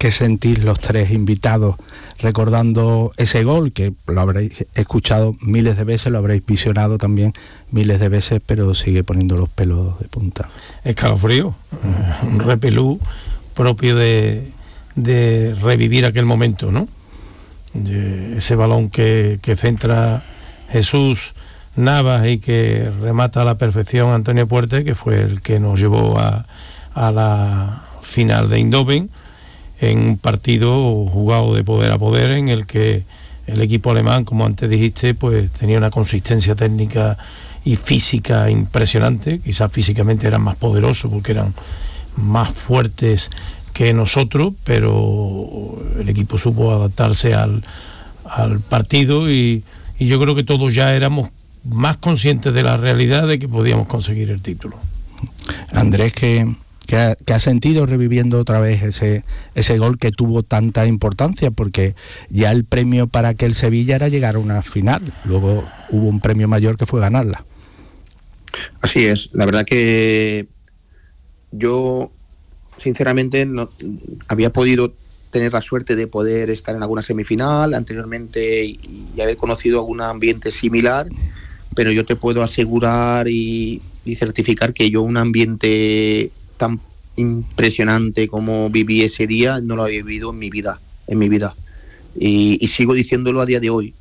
qué sentís los tres invitados recordando ese gol, que lo habréis escuchado miles de veces, lo habréis visionado también miles de veces, pero sigue poniendo los pelos de punta? Escalofrío, un repelú propio de revivir aquel momento, ¿no? Ese balón que centra Jesús Navas y que remata a la perfección Antonio Puerte, que fue el que nos llevó a la final de Eindhoven, en un partido jugado de poder a poder, en el que el equipo alemán, como antes dijiste, pues tenía una consistencia técnica y física impresionante. Quizás físicamente eran más poderosos porque eran más fuertes que nosotros, pero el equipo supo adaptarse al partido y yo creo que todos ya éramos más conscientes de la realidad de que podíamos conseguir el título. Andrés, ¿qué ha sentido reviviendo otra vez ese gol que tuvo tanta importancia? Porque ya el premio para aquel Sevilla era llegar a una final, luego hubo un premio mayor que fue ganarla. Así es, la verdad que yo sinceramente no había podido tener la suerte de poder estar en alguna semifinal anteriormente y haber conocido algún ambiente similar, pero yo te puedo asegurar y certificar que yo un ambiente tan impresionante como viví ese día no lo había vivido en mi vida y sigo diciéndolo a día de hoy.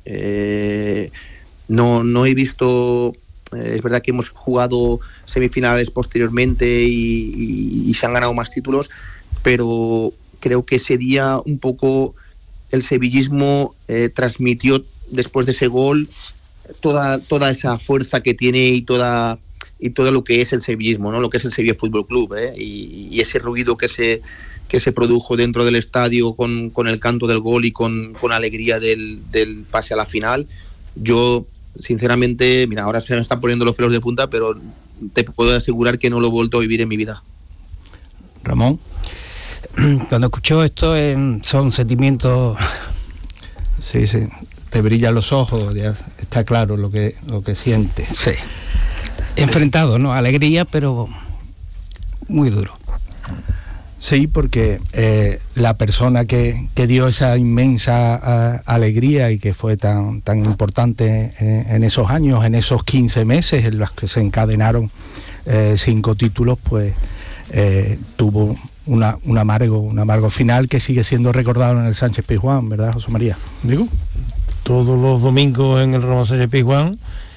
No he visto, es verdad que hemos jugado semifinales posteriormente y se han ganado más títulos, pero creo que ese día un poco el sevillismo transmitió después de ese gol toda esa fuerza que tiene y todo lo que es el sevillismo, ¿no? Lo que es el Sevilla Fútbol Club, y ese ruido que se produjo dentro del estadio con el canto del gol y con alegría del pase a la final. Yo sinceramente, mira, ahora se me están poniendo los pelos de punta, pero te puedo asegurar que no lo he vuelto a vivir en mi vida. Ramón, cuando escucho esto son sentimientos. Sí, te brillan los ojos, ya está claro lo que sientes. Sí. Enfrentado, ¿no? Alegría, pero muy duro. Sí, porque la persona que dio esa inmensa alegría y que fue tan importante en esos años, en esos 15 meses en los que se encadenaron 5 títulos, pues tuvo un amargo final que sigue siendo recordado en el Sánchez Pizjuán, ¿verdad, José María? Digo, todos los domingos en el Ramón Sánchez Pizjuán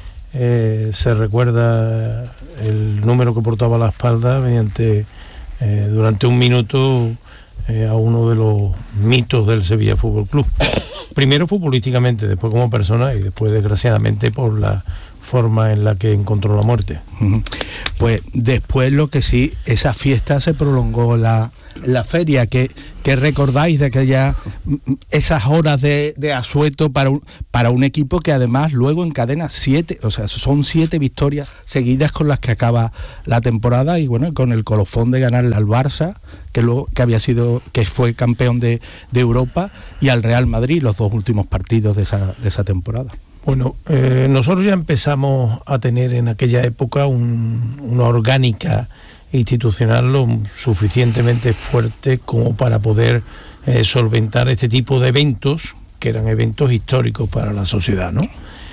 se recuerda el número que portaba a la espalda mediante durante un minuto a uno de los mitos del Sevilla Fútbol Club. Primero futbolísticamente, después como persona y después desgraciadamente por la forma en la que encontró la muerte. Pues después lo que sí, esa fiesta se prolongó la feria, que recordáis de esas horas de asueto para un equipo que además luego encadena 7, o sea, son 7 victorias seguidas con las que acaba la temporada, y bueno, con el colofón de ganarle al Barça, que fue campeón de Europa, y al Real Madrid los 2 últimos partidos de esa temporada. Bueno, nosotros ya empezamos a tener en aquella época una orgánica institucional lo suficientemente fuerte como para poder solventar este tipo de eventos, que eran eventos históricos para la sociedad, ¿no?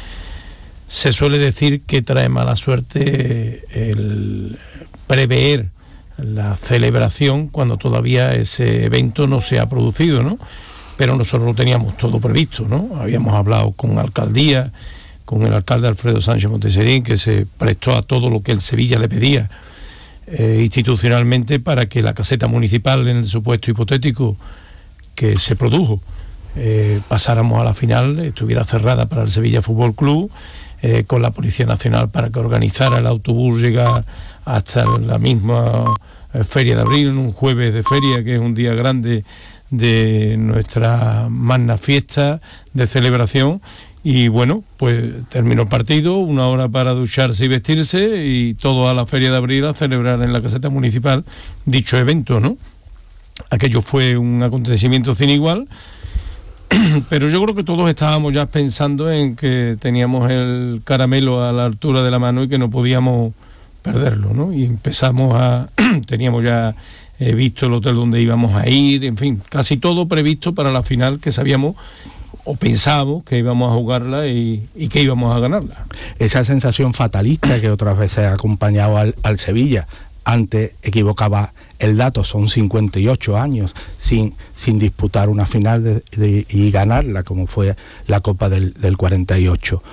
Se suele decir que trae mala suerte el prever la celebración cuando todavía ese evento no se ha producido, ¿no? Pero nosotros lo teníamos todo previsto, ¿no? Habíamos hablado con alcaldía, con el alcalde Alfredo Sánchez Monteserín, que se prestó a todo lo que el Sevilla le pedía institucionalmente para que la caseta municipal, en el supuesto hipotético que se produjo, pasáramos a la final, estuviera cerrada para el Sevilla Fútbol Club, con la Policía Nacional para que organizara el autobús llegar hasta la misma Feria de Abril, un jueves de feria, que es un día grande de nuestra magna fiesta de celebración. Y bueno, pues terminó el partido, 1 hora para ducharse y vestirse, y todo a la Feria de Abril a celebrar en la caseta municipal dicho evento, ¿no? Aquello fue un acontecimiento sin igual, pero yo creo que todos estábamos ya pensando en que teníamos el caramelo a la altura de la mano y que no podíamos perderlo, ¿no? Y teníamos ya visto el hotel donde íbamos a ir, en fin, casi todo previsto para la final que sabíamos o pensábamos que íbamos a jugarla y que íbamos a ganarla. Esa sensación fatalista que otras veces ha acompañado al Sevilla, antes equivocaba el dato, son 58 años sin disputar una final y ganarla, como fue la Copa del 48.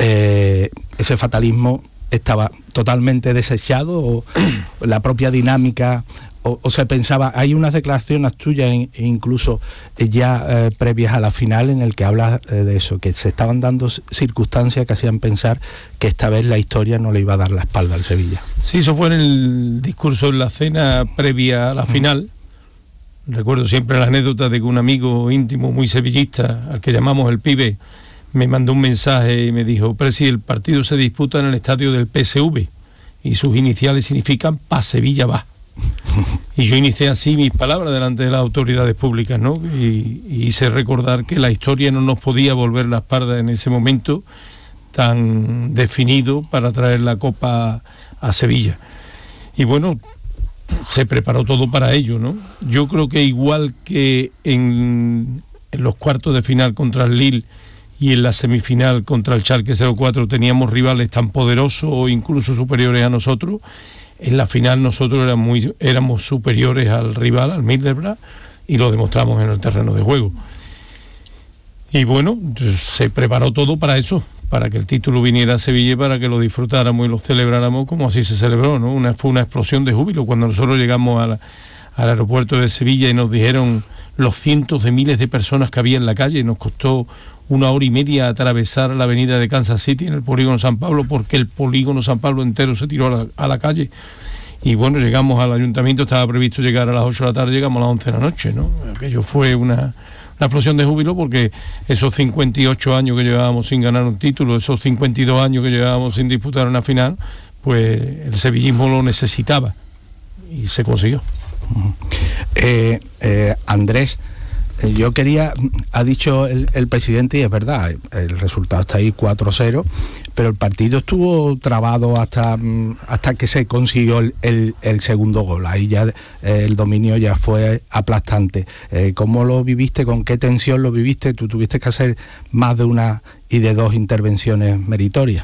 Ese fatalismo estaba totalmente desechado, o la propia dinámica, o se pensaba. Hay unas declaraciones tuyas incluso ya previas a la final en el que hablas de eso, que se estaban dando circunstancias que hacían pensar que esta vez la historia no le iba a dar la espalda al Sevilla. Sí, eso fue en el discurso en la cena previa a la final. Recuerdo siempre la anécdota de que un amigo íntimo muy sevillista, al que llamamos el Pibe, me mandó un mensaje y me dijo: Presi, el partido se disputa en el estadio del PSV y sus iniciales significan Pa' Sevilla va. Y yo inicié así mis palabras delante de las autoridades públicas, ¿no? Y hice recordar que la historia no nos podía volver la espalda en ese momento tan definido para traer la Copa a Sevilla. Y bueno, se preparó todo para ello, ¿no? Yo creo que igual que en los cuartos de final contra el Lille y en la semifinal contra el Schalke 04 teníamos rivales tan poderosos o incluso superiores a nosotros, en la final nosotros éramos superiores al rival, al Middlesbrough, y lo demostramos en el terreno de juego. Y bueno, se preparó todo para eso, para que el título viniera a Sevilla, para que lo disfrutáramos y lo celebráramos como así se celebró, ¿no? Fue una explosión de júbilo cuando nosotros llegamos al aeropuerto de Sevilla y nos dijeron los cientos de miles de personas que había en la calle. Nos costó 1 hora y media atravesar la avenida de Kansas City en el polígono San Pablo, porque el polígono San Pablo entero se tiró a la calle. Y bueno, llegamos al ayuntamiento, estaba previsto llegar a las 8 de la tarde, llegamos a las 11 de la noche, ¿no? Aquello fue una explosión de júbilo, porque esos 58 años que llevábamos sin ganar un título, esos 52 años que llevábamos sin disputar una final, pues el sevillismo lo necesitaba y se consiguió. Andrés, yo quería, ha dicho el presidente, y es verdad, el resultado está ahí 4-0, pero el partido estuvo trabado hasta que se consiguió el segundo gol. Ahí ya el dominio ya fue aplastante. ¿Cómo lo viviste? ¿Con qué tensión lo viviste? Tú tuviste que hacer más de una y de 2 intervenciones meritorias.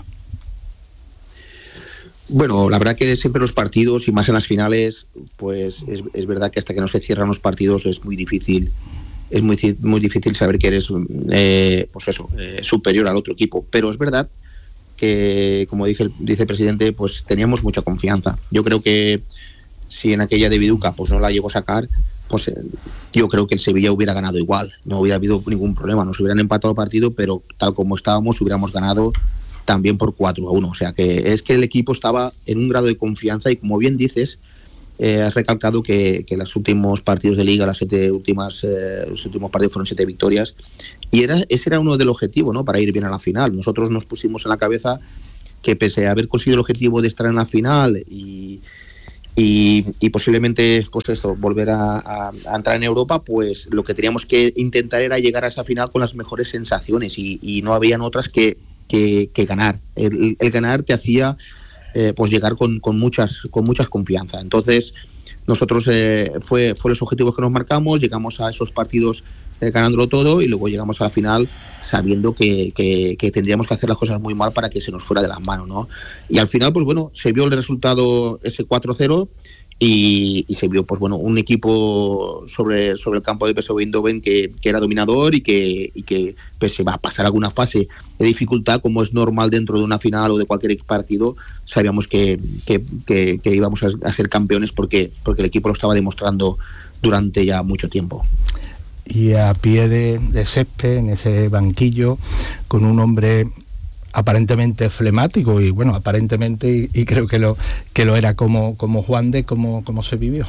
Bueno, la verdad que siempre los partidos, y más en las finales, pues es verdad que hasta que no se cierran los partidos es muy difícil. Es muy difícil saber que eres superior al otro equipo, pero es verdad que, como dice el vicepresidente, pues teníamos mucha confianza. Yo creo que si en aquella de Viduca pues no la llegó a sacar, pues yo creo que el Sevilla hubiera ganado igual, no hubiera habido ningún problema, nos hubieran empatado el partido, pero tal como estábamos hubiéramos ganado también por 4-1, o sea que es que el equipo estaba en un grado de confianza y, como bien dices, has recalcado que los últimos partidos de Liga, los últimos partidos fueron 7 victorias, y ese era uno del objetivo, ¿no? Para ir bien a la final. Nosotros nos pusimos en la cabeza que, pese a haber conseguido el objetivo de estar en la final y posiblemente pues eso, volver a entrar en Europa, pues lo que teníamos que intentar era llegar a esa final con las mejores sensaciones, y no habían otras que ganar. El ganar te hacía pues llegar con muchas confianza. Entonces nosotros fue los objetivos que nos marcamos, llegamos a esos partidos ganándolo todo, y luego llegamos a la final sabiendo que tendríamos que hacer las cosas muy mal para que se nos fuera de las manos, ¿no? Y al final, pues bueno, se vio el resultado, ese 4-0, y se vio, pues bueno, un equipo sobre el campo de PSV Eindhoven que era dominador y que pese a pasar alguna fase de dificultad, como es normal dentro de una final o de cualquier partido, sabíamos que íbamos a ser campeones porque el equipo lo estaba demostrando durante ya mucho tiempo. Y a pie de césped, en ese banquillo, con un hombre aparentemente flemático, y bueno, aparentemente, y creo que lo era como Juan de, ¿cómo se vivió?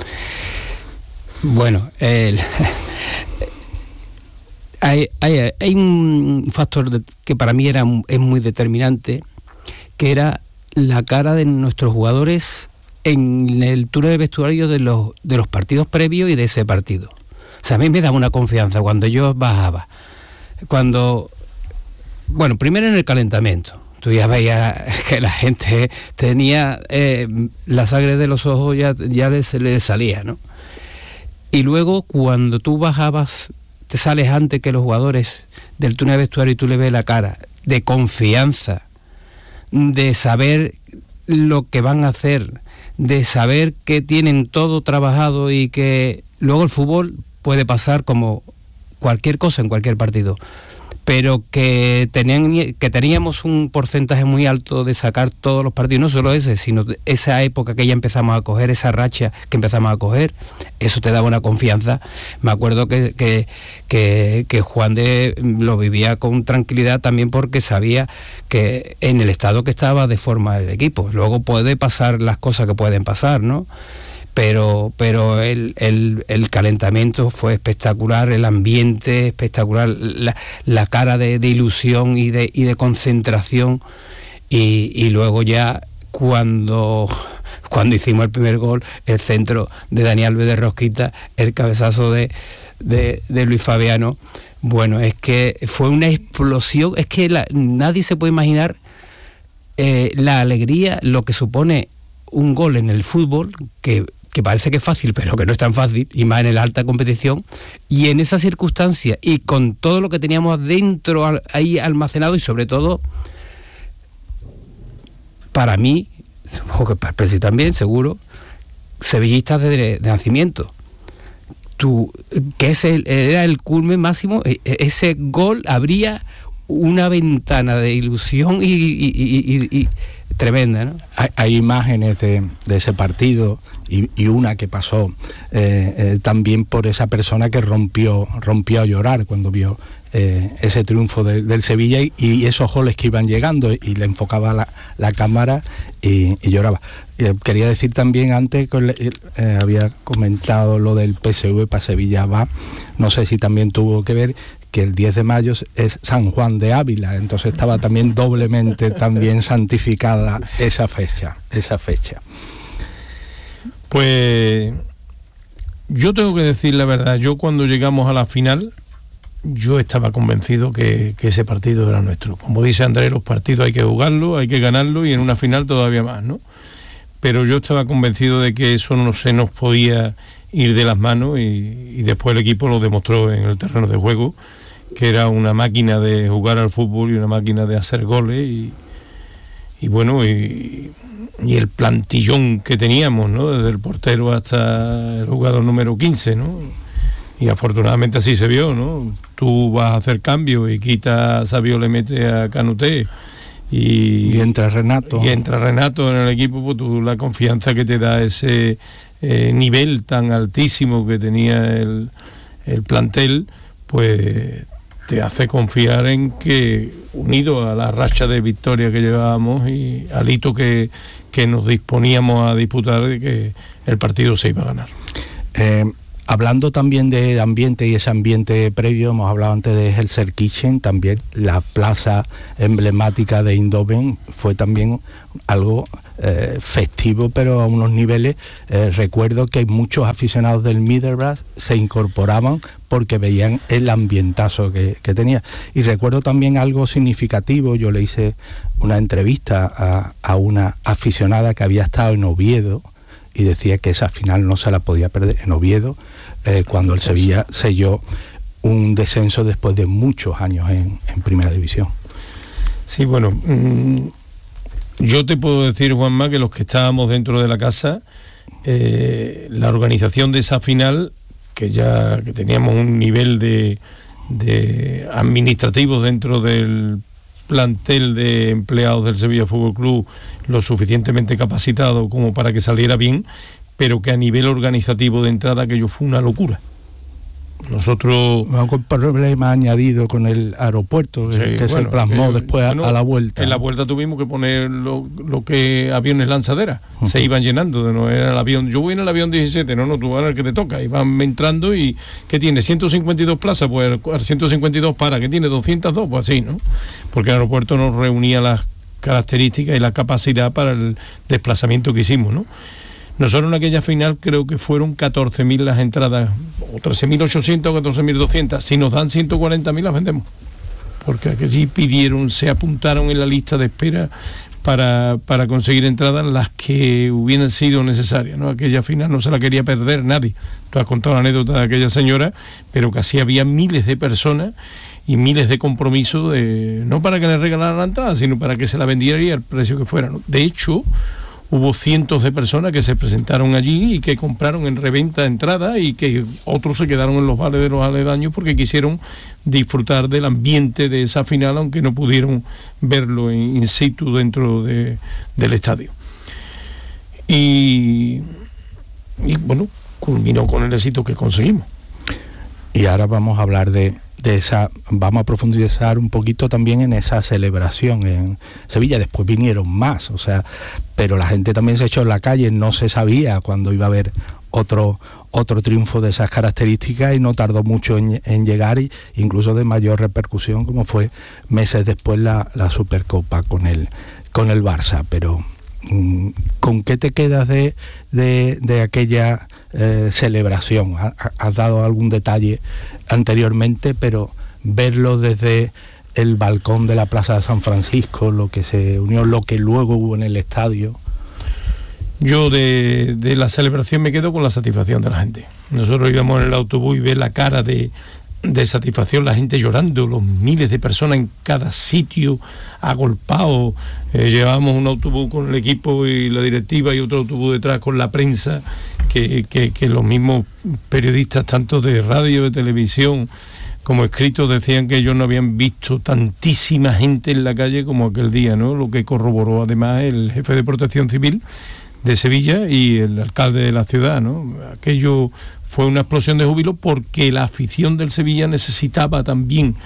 Bueno, hay un factor que para mí es muy determinante, que era la cara de nuestros jugadores en el túnel de vestuario de los partidos previos y de ese partido. O sea, a mí me daba una confianza cuando yo bajaba. Bueno, primero en el calentamiento. tú ya veías que la gente tenía la sangre de los ojos, ya le salía, ¿no? Y luego cuando tú bajabas, te sales antes que los jugadores del túnel de vestuario y tú le ves la cara de confianza, de saber lo que van a hacer, de saber que tienen todo trabajado y que luego el fútbol puede pasar como cualquier cosa en cualquier partido, pero que teníamos un porcentaje muy alto de sacar todos los partidos, no solo ese, sino esa época que ya empezamos a coger, esa racha que empezamos a coger, eso te daba una confianza. Me acuerdo que Juan de lo vivía con tranquilidad también porque sabía que en el estado que estaba de forma el equipo, luego puede pasar las cosas que pueden pasar, ¿no? Pero el calentamiento fue espectacular, el ambiente espectacular, la cara de ilusión y de concentración, y luego ya cuando hicimos el primer gol, el centro de Dani Alves de Rosquita, el cabezazo de Luis Fabiano, bueno, es que fue una explosión, es que nadie se puede imaginar la alegría, lo que supone un gol en el fútbol, que parece que es fácil, pero que no es tan fácil, y más en la alta competición, y en esa circunstancia, y con todo lo que teníamos dentro ahí almacenado, y sobre todo, para mí, supongo que para el Presi también, seguro, sevillistas de nacimiento, que era el culmen máximo, ese gol abría una ventana de ilusión y tremenda, ¿no? Hay imágenes de ese partido y una que pasó también por esa persona que rompió a llorar cuando vio ese triunfo del Sevilla y esos goles que iban llegando, y le enfocaba la cámara y lloraba. Quería decir también antes que había comentado lo del PSV para Sevilla va, no sé si también tuvo que ver que el 10 de mayo es San Juan de Ávila, entonces estaba también doblemente también santificada esa fecha. Pues yo tengo que decir la verdad, yo cuando llegamos a la final, yo estaba convencido que ese partido era nuestro. Como dice Andrés, los partidos hay que jugarlos, hay que ganarlos, y en una final todavía más, ¿no? Pero yo estaba convencido de que eso no se nos podía ir de las manos, y después el equipo lo demostró en el terreno de juego, que era una máquina de jugar al fútbol y una máquina de hacer goles, y bueno, y el plantillón que teníamos, ¿no? Desde el portero hasta el jugador número 15, ¿no? Y afortunadamente así se vio, ¿no? Tú vas a hacer cambio y quita Sabio, le mete a Canuté y entra Renato. Y entra Renato en el equipo, pues tú, la confianza que te da ese nivel tan altísimo que tenía el plantel, pues te hace confiar en que, unido a la racha de victoria que llevábamos y al hito que nos disponíamos a disputar, de que el partido se iba a ganar. Hablando también de ambiente y ese ambiente previo, hemos hablado antes de Gelsenkirchen, también la plaza emblemática de Eindhoven fue también algo festivo, pero a unos niveles. Recuerdo que muchos aficionados del Middelburg se incorporaban porque veían el ambientazo que tenía. Y recuerdo también algo significativo, yo le hice una entrevista a una aficionada que había estado en Oviedo y decía que esa final no se la podía perder en Oviedo, cuando el Sevilla selló un descenso después de muchos años en Primera División. Sí, bueno, yo te puedo decir, Juanma, que los que estábamos dentro de la casa, la organización de esa final, que teníamos un nivel de administrativo dentro del plantel de empleados del Sevilla Fútbol Club lo suficientemente capacitado como para que saliera bien, pero que a nivel organizativo de entrada aquello fue una locura. Nosotros... Con problema añadido con el aeropuerto, que se plasmó después a la vuelta. En la vuelta tuvimos que poner lo que aviones lanzaderas, se iban llenando, no era el avión, yo voy en el avión 17, no, tú vas en el que te toca, y van entrando, y ¿qué tiene? 152 plazas, pues al 152 para, ¿qué tiene? 202, pues así, ¿no? Porque el aeropuerto no reunía las características y la capacidad para el desplazamiento que hicimos, ¿no? Nosotros en aquella final creo que fueron 14.000 las entradas, o 13.800 o 14.200. Si nos dan 140.000 las vendemos. porque allí se apuntaron en la lista de espera para conseguir entradas las que hubieran sido necesarias, ¿no? Aquella final no se la quería perder nadie. Tú has contado la anécdota de aquella señora, pero casi había miles de personas y miles de compromisos, no para que le regalaran la entrada, sino para que se la vendiera y al precio que fuera, ¿no? De hecho, hubo cientos de personas que se presentaron allí y que compraron en reventa entradas, y que otros se quedaron en los bares de los aledaños porque quisieron disfrutar del ambiente de esa final, aunque no pudieron verlo in situ dentro del estadio. Y bueno, culminó con el éxito que conseguimos. Y ahora vamos a hablar de vamos a profundizar un poquito también en esa celebración en Sevilla. Después vinieron más, pero la gente también se echó en la calle, no se sabía cuándo iba a haber otro triunfo de esas características, y no tardó mucho en llegar, y incluso de mayor repercusión, como fue meses después la Supercopa con el Barça. Pero ¿con qué te quedas de aquella celebración? Has dado algún detalle anteriormente, pero verlo desde el balcón de la Plaza de San Francisco, lo que se unió, lo que luego hubo en el estadio. Yo de la celebración me quedo con la satisfacción de la gente. Nosotros íbamos en el autobús y ver la cara de satisfacción, la gente llorando, los miles de personas en cada sitio, agolpados. Llevábamos un autobús con el equipo y la directiva, y otro autobús detrás con la prensa, que los mismos periodistas, tanto de radio, de televisión como escritos, decían que ellos no habían visto tantísima gente en la calle como aquel día, ¿no? Lo que corroboró además el jefe de Protección Civil de Sevilla y el alcalde de la ciudad, ¿no? Aquello fue una explosión de júbilo, porque la afición del Sevilla necesitaba también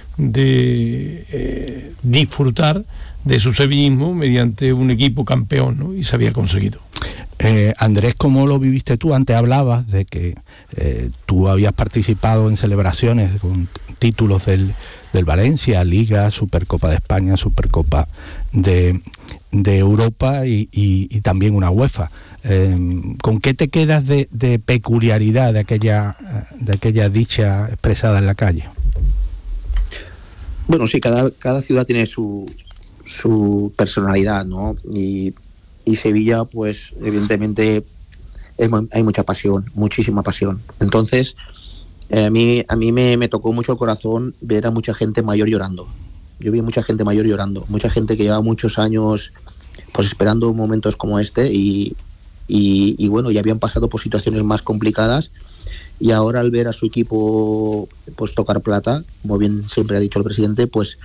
de disfrutar de su sevillismo mediante un equipo campeón, ¿no? Y se había conseguido. Andrés, ¿cómo lo viviste tú? Antes hablabas de que tú habías participado en celebraciones con títulos del Valencia, Liga, Supercopa de España, Supercopa de Europa y también una UEFA. ¿Con qué te quedas de peculiaridad de aquella dicha expresada en la calle? Bueno, sí, cada ciudad tiene su personalidad, ¿no? Y Sevilla, pues evidentemente hay mucha pasión, muchísima pasión. Entonces, a mí me tocó mucho el corazón ver a mucha gente mayor llorando. Yo vi mucha gente mayor llorando, mucha gente que lleva muchos años pues esperando momentos como este, y bueno, ya habían pasado por situaciones más complicadas, y ahora al ver a su equipo pues tocar plata, como bien siempre ha dicho el presidente, pues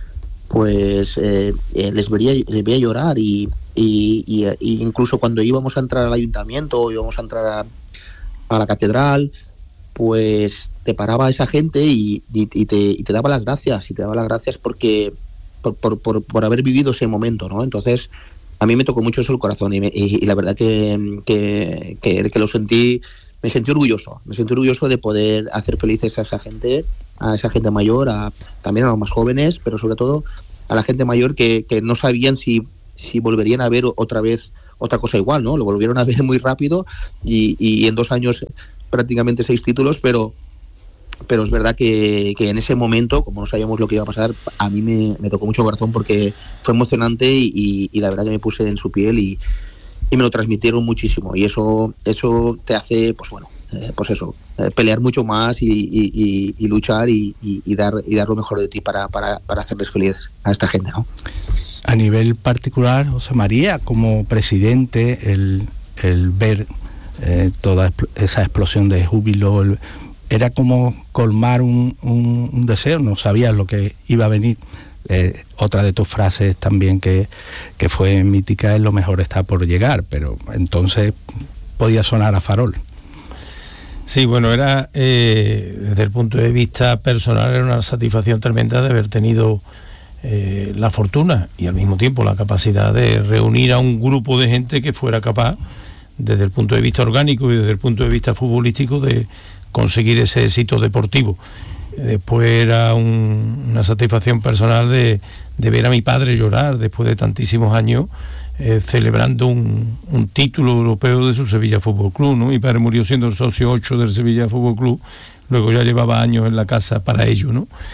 les veía llorar, y incluso cuando íbamos a entrar al ayuntamiento o íbamos a entrar a la catedral, pues te paraba esa gente y te daba las gracias, porque por haber vivido ese momento, ¿no? Entonces a mí me tocó mucho eso el corazón, y la verdad que lo sentí, me sentí orgulloso de poder hacer felices a esa gente mayor, también a los más jóvenes, pero sobre todo a la gente mayor que no sabían si volverían a ver otra vez otra cosa igual, ¿no? Lo volvieron a ver muy rápido, y en 2 años prácticamente 6 títulos, pero es verdad que en ese momento, como no sabíamos lo que iba a pasar, a mí me tocó mucho el corazón, porque fue emocionante, y la verdad que me puse en su piel, y me lo transmitieron muchísimo, y eso te hace, pues bueno, pelear mucho más y luchar y dar lo mejor de ti para hacerles feliz a esta gente, ¿no? A nivel particular, José María, como presidente, el ver toda esa explosión de júbilo, era como colmar un deseo, no sabías lo que iba a venir. Otra de tus frases también que fue mítica es: lo mejor está por llegar, pero entonces podía sonar a farol. Sí, bueno, era desde el punto de vista personal, era una satisfacción tremenda de haber tenido la fortuna y al mismo tiempo la capacidad de reunir a un grupo de gente que fuera capaz, desde el punto de vista orgánico y desde el punto de vista futbolístico, de conseguir ese éxito deportivo. Después era una satisfacción personal de ver a mi padre llorar después de tantísimos años, celebrando un título europeo de su Sevilla Fútbol Club, ¿no? Mi padre murió siendo el socio 8 del Sevilla Fútbol Club, luego ya llevaba años en la casa para ello, ¿no?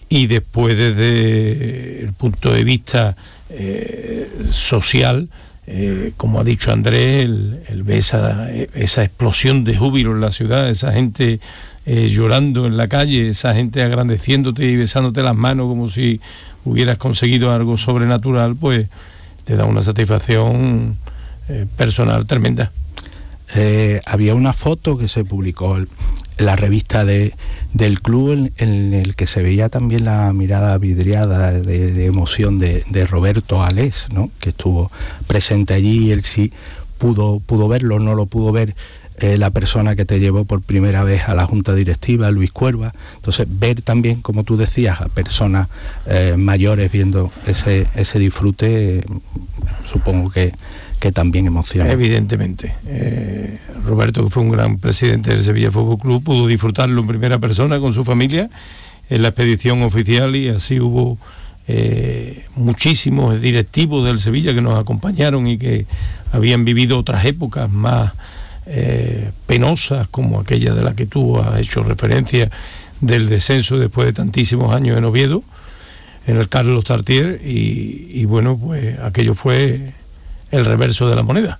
y después desde el punto de vista social, como ha dicho Andrés, el ver esa explosión de júbilo en la ciudad, esa gente llorando en la calle, esa gente agradeciéndote y besándote las manos como si hubieras conseguido algo sobrenatural, pues te da una satisfacción personal tremenda. Había una foto que se publicó en la revista del club en el que se veía también la mirada vidriada de emoción de Roberto Alés, ¿no?, que estuvo presente allí, y él sí pudo verlo, no lo pudo ver la persona que te llevó por primera vez a la junta directiva, Luis Cuerva. Entonces, ver también, como tú decías, a personas mayores viendo ese disfrute, supongo que también emociona. Evidentemente. Roberto, que fue un gran presidente del Sevilla Fútbol Club, pudo disfrutarlo en primera persona con su familia en la expedición oficial, y así hubo muchísimos directivos del Sevilla que nos acompañaron y que habían vivido otras épocas más penosas, como aquella de la que tú has hecho referencia, del descenso después de tantísimos años en Oviedo, en el Carlos Tartier, y bueno, pues aquello fue el reverso de la moneda.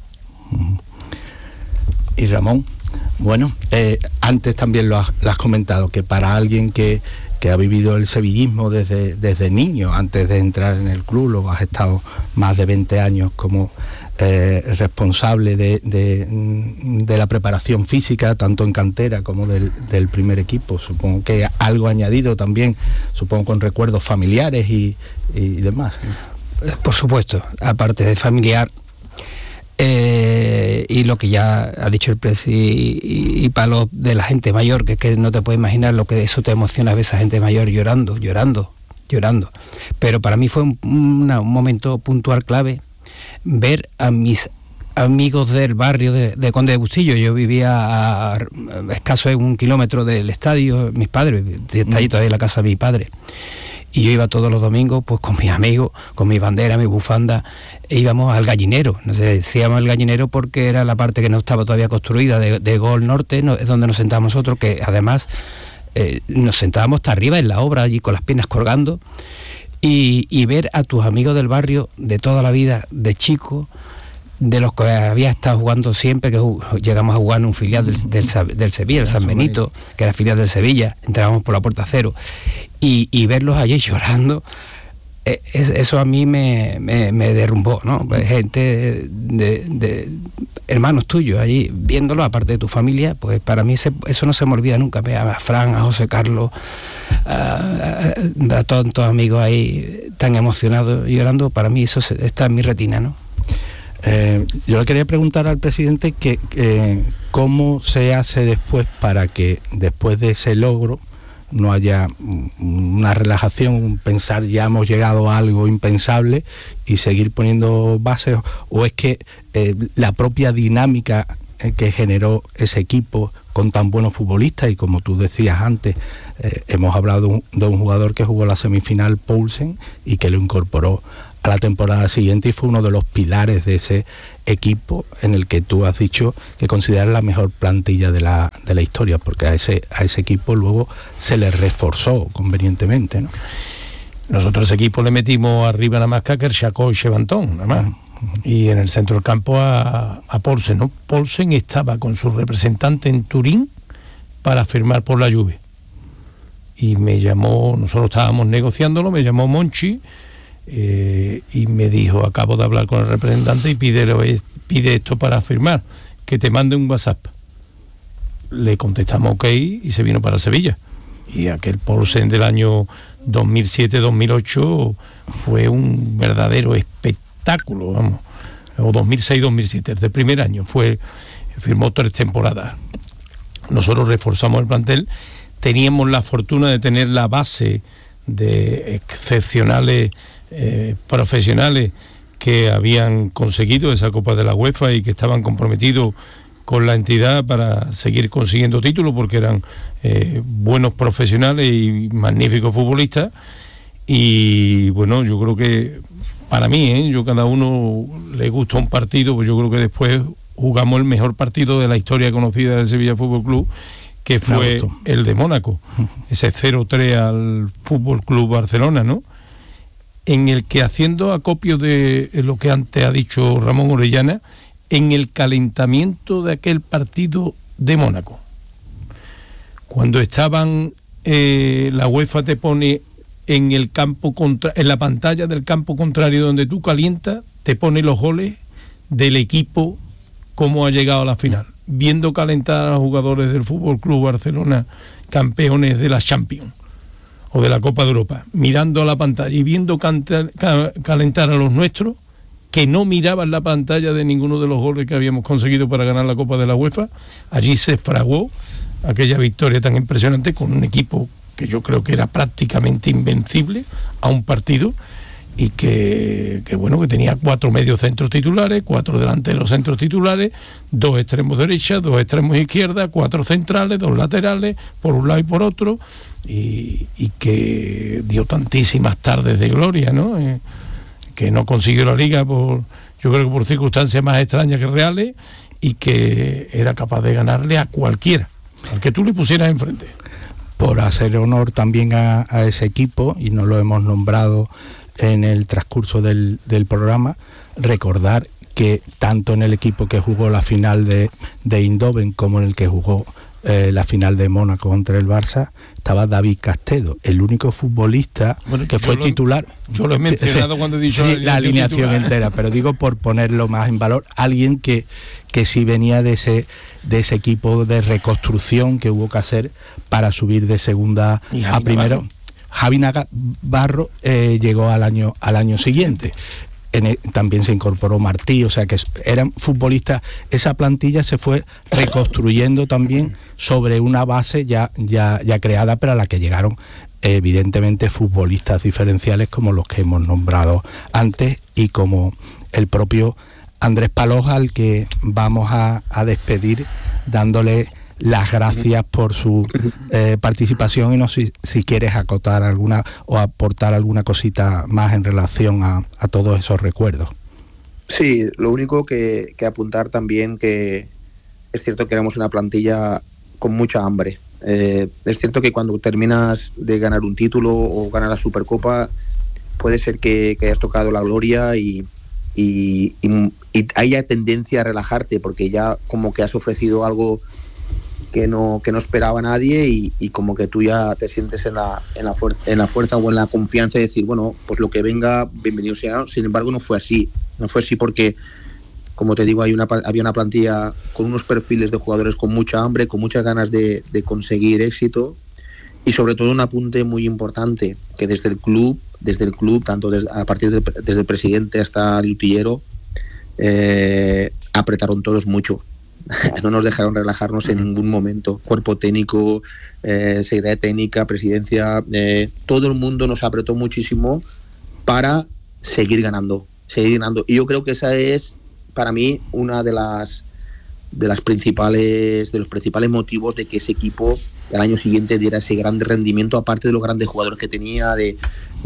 Y Ramón, bueno, antes también lo has comentado, que para alguien que ha vivido el sevillismo desde niño, antes de entrar en el club, lo has estado más de 20 años como responsable de la preparación física, tanto en cantera como del primer equipo. Supongo que algo añadido también, supongo, con recuerdos familiares y demás. Por supuesto, aparte de familiar, y lo que ya ha dicho el presi, y para lo de la gente mayor, que es que no te puedes imaginar lo que eso te emociona, ver a esa gente mayor llorando. Pero para mí fue un momento puntual clave ver a mis amigos del barrio de Conde de Bustillo. Yo vivía a escaso de 1 kilómetro del estadio, mis padres, está ahí todavía la casa de mi padre. Y yo iba todos los domingos pues con mis amigos, con mi bandera, mi bufanda, e íbamos al Gallinero. Nos decíamos el Gallinero porque era la parte que no estaba todavía construida de Gol Norte, es donde nos sentábamos nosotros, que además nos sentábamos hasta arriba en la obra, allí con las piernas colgando, y ver a tus amigos del barrio de toda la vida, de chico, de los que había estado jugando siempre, que llegamos a jugar en un filial del Sevilla, el San Benito, que era filial del Sevilla, entrábamos por la puerta cero, y verlos allí llorando, eso a mí me derrumbó, ¿no? Gente de hermanos tuyos allí, viéndolo, aparte de tu familia, pues para mí eso no se me olvida nunca. A Fran, a José Carlos, a tantos amigos ahí tan emocionados llorando, para mí eso está en mi retina, ¿no? Yo le quería preguntar al presidente que cómo se hace después para que después de ese logro no haya una relajación, pensar ya hemos llegado a algo impensable y seguir poniendo bases, o es que la propia dinámica que generó ese equipo con tan buenos futbolistas, y como tú decías antes, hemos hablado de un jugador que jugó la semifinal, Poulsen, y que lo incorporó a la temporada siguiente y fue uno de los pilares de ese equipo en el que tú has dicho que consideras la mejor plantilla de la historia, porque a ese equipo luego se le reforzó convenientemente, ¿no? Nosotros a ese equipo le metimos arriba nada más que a Kershakov y Chevantón, nada más. Y en el centro del campo a Poulsen, ¿no? Poulsen estaba con su representante en Turín para firmar por la Juve. Y me llamó, nosotros estábamos negociándolo, me llamó Monchi, y me dijo, acabo de hablar con el representante y pide esto para firmar, que te mande un WhatsApp. Le contestamos ok y se vino para Sevilla, y aquel Poulsen del año 2007-2008 fue un verdadero espectáculo, vamos, o 2006-2007, desde el primer año firmó 3 temporadas. Nosotros reforzamos el plantel, teníamos la fortuna de tener la base de excepcionales profesionales que habían conseguido esa Copa de la UEFA y que estaban comprometidos con la entidad para seguir consiguiendo títulos, porque eran buenos profesionales y magníficos futbolistas. Y bueno, yo creo que para mí, yo cada uno le gusta un partido, pues yo creo que después jugamos el mejor partido de la historia conocida del Sevilla Fútbol Club, que fue el de Mónaco, ese 0-3 al Fútbol Club Barcelona, ¿no? En el que, haciendo acopio de lo que antes ha dicho Ramón Orellana, en el calentamiento de aquel partido de Mónaco, cuando estaban, la UEFA te pone en el campo en la pantalla del campo contrario donde tú calientas, te pone los goles del equipo, cómo ha llegado a la final, viendo calentar a los jugadores del Fútbol Club Barcelona, campeones de la Champions o de la Copa de Europa, mirando a la pantalla y viendo calentar a los nuestros, que no miraban la pantalla de ninguno de los goles que habíamos conseguido para ganar la Copa de la UEFA. Allí se fraguó aquella victoria tan impresionante con un equipo que yo creo que era prácticamente invencible a un partido, y que bueno, que tenía 4 mediocentros titulares, 4 delanteros centros titulares, 2 extremos derecha, 2 extremos izquierda, 4 centrales, 2 laterales, por un lado y por otro, y que dio tantísimas tardes de gloria, ¿no? Que no consiguió la liga yo creo que por circunstancias más extrañas que reales, y que era capaz de ganarle a cualquiera, al que tú le pusieras enfrente. Por hacer honor también a ese equipo, y no lo hemos nombrado en el transcurso del programa, recordar que tanto en el equipo que jugó la final de Eindhoven como en el que jugó la final de Mónaco contra el Barça, estaba David Castedo, el único futbolista que fue titular. Yo lo he mencionado cuando he dicho la alineación entera, pero digo por ponerlo más en valor, alguien que sí venía de ese equipo de reconstrucción que hubo que hacer para subir de segunda a primero. Javi Navarro llegó al año siguiente. También se incorporó Martí, o sea que eran futbolistas. Esa plantilla se fue reconstruyendo también sobre una base ya creada, pero a la que llegaron evidentemente futbolistas diferenciales como los que hemos nombrado antes, y como el propio Andrés Paloja, al que vamos a despedir dándole las gracias por su participación, y no sé si quieres acotar alguna o aportar alguna cosita más en relación a todos esos recuerdos. Sí, lo único que apuntar también, que es cierto que éramos una plantilla con mucha hambre. Es cierto que cuando terminas de ganar un título o ganar la Supercopa, puede ser que hayas tocado la gloria y haya tendencia a relajarte, porque ya como que has ofrecido algo que no esperaba nadie, y como que tú ya te sientes en la fuerza o en la confianza de decir, bueno, pues lo que venga, bienvenido sea. Sin embargo, no fue así porque, como te digo, había una plantilla con unos perfiles de jugadores con mucha hambre, con muchas ganas de conseguir éxito, y sobre todo un apunte muy importante, que desde el club, tanto desde el presidente hasta el utillero, apretaron todos mucho. No nos dejaron relajarnos en ningún momento. Cuerpo técnico, secretaría técnica, presidencia, todo el mundo nos apretó muchísimo para seguir ganando. Y yo creo que esa es, para mí, una de los principales motivos de que ese equipo el año siguiente diera ese gran rendimiento, aparte de los grandes jugadores que tenía, de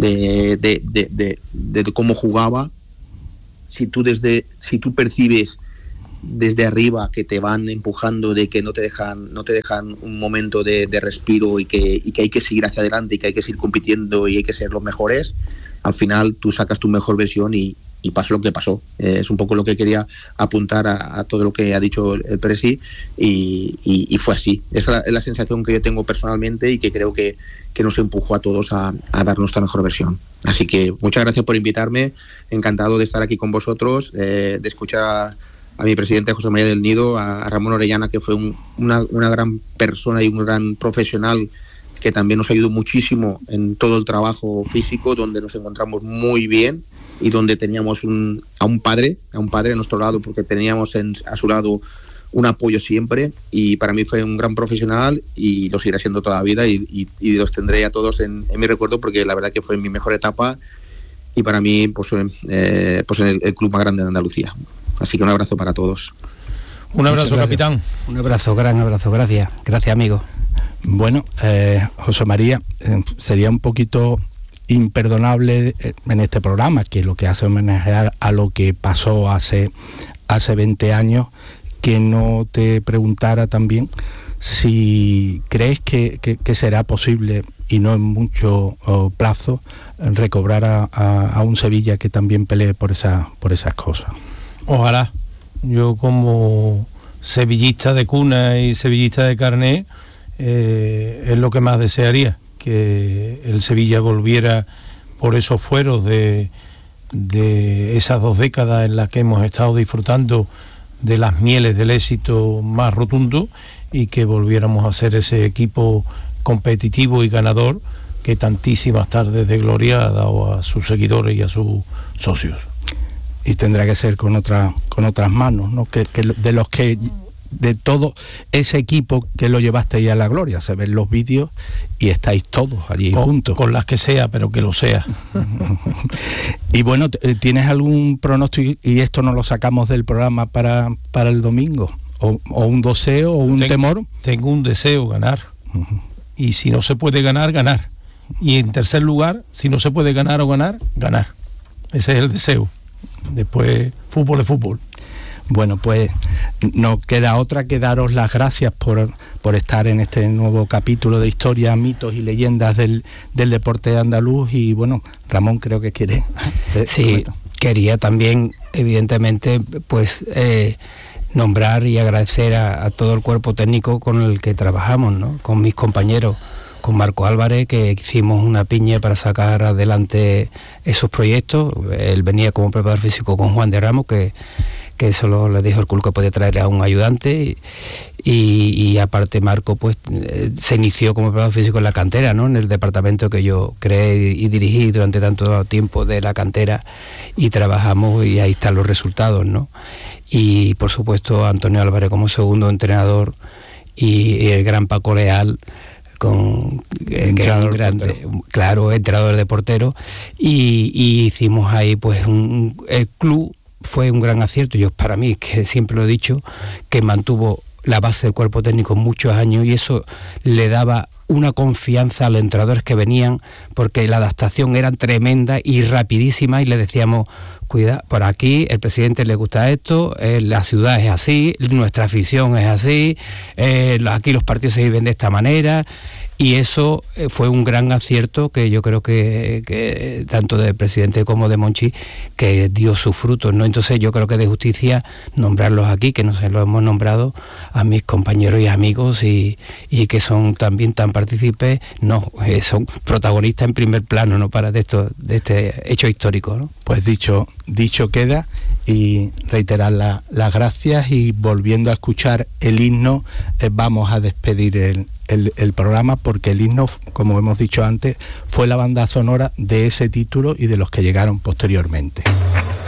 cómo jugaba. Si tú percibes desde arriba que te van empujando, de que no te dejan un momento de respiro, y que hay que seguir hacia adelante, y que hay que seguir compitiendo, y hay que ser los mejores, al final tú sacas tu mejor versión, y pasó lo que pasó. Es un poco lo que quería apuntar a todo lo que ha dicho el Presi, y fue así. Esa es la sensación que yo tengo personalmente, y que creo que nos empujó a todos a dar nuestra mejor versión. Así que muchas gracias por invitarme, encantado de estar aquí con vosotros, de escuchar a mi presidente José María del Nido, a Ramón Orellana, que fue una gran persona y un gran profesional, que también nos ayudó muchísimo en todo el trabajo físico, donde nos encontramos muy bien, y donde teníamos a un padre a nuestro lado, porque teníamos a su lado un apoyo siempre, y para mí fue un gran profesional, y lo seguirá siendo toda la vida, y los tendré a todos en mi recuerdo, porque la verdad que fue mi mejor etapa, y para mí pues en el club más grande de Andalucía. Así que un abrazo para todos. Un abrazo, capitán. Un abrazo, gran abrazo, gracias, amigo. Bueno, José María, sería un poquito imperdonable en este programa, que lo que hace homenajear a lo que pasó hace 20 años, que no te preguntara también si crees que será posible, y no en mucho plazo, recobrar a un Sevilla que también pelee por esas cosas. Ojalá. Yo, como sevillista de cuna y sevillista de carné, es lo que más desearía, que el Sevilla volviera por esos fueros de esas 2 décadas en las que hemos estado disfrutando de las mieles del éxito más rotundo, y que volviéramos a ser ese equipo competitivo y ganador que tantísimas tardes de gloria ha dado a sus seguidores y a sus socios. Y tendrá que ser con otras manos, ¿no? Que de todo ese equipo que lo llevasteis a la gloria. Se ven los vídeos y estáis todos allí juntos. Con las que sea, pero que lo sea. Y bueno, ¿tienes algún pronóstico, y esto no lo sacamos del programa, para el domingo? ¿O un deseo o un temor? Tengo un deseo: ganar. Uh-huh. Y si no se puede ganar, ganar. Y en tercer lugar, si no se puede ganar o ganar. Ese es el deseo. Después, fútbol es fútbol. Bueno, pues no queda otra que daros las gracias por estar en este nuevo capítulo de Historia, Mitos y Leyendas del deporte andaluz. Y bueno, Ramón, creo que quiere. Sí, quería también, evidentemente, pues nombrar y agradecer a todo el cuerpo técnico con el que trabajamos, ¿no? Con mis compañeros, con Marco Álvarez, que hicimos una piña para sacar adelante esos proyectos. Él venía como preparador físico con Juan de Ramos, que solo le dijo el club que podía traer a un ayudante, y aparte Marco pues se inició como preparador físico en la cantera, ¿no? En el departamento que yo creé y dirigí durante tanto tiempo de la cantera, y trabajamos, y ahí están los resultados, ¿no? Y por supuesto Antonio Álvarez como segundo entrenador, y el gran Paco Leal, que es un grande, claro, entrenador de portero, y hicimos ahí pues el club fue un gran acierto. Yo, para mí, que siempre lo he dicho, que mantuvo la base del cuerpo técnico muchos años, y eso le daba una confianza a los entrenadores que venían, porque la adaptación era tremenda y rapidísima, y le decíamos: cuida, por aquí el presidente le gusta esto, la ciudad es así, nuestra afición es así, aquí los partidos se viven de esta manera. Y eso fue un gran acierto, que yo creo que tanto del presidente como de Monchi, que dio sus frutos, ¿no? Entonces yo creo que de justicia nombrarlos aquí, que no se lo hemos nombrado a mis compañeros y amigos, y que son también tan partícipes, son protagonistas en primer plano, ¿no? De este hecho histórico, ¿no? Pues dicho queda, y reiterar las gracias, y volviendo a escuchar el himno, vamos a despedir el programa, porque el himno, como hemos dicho antes, fue la banda sonora de ese título y de los que llegaron posteriormente.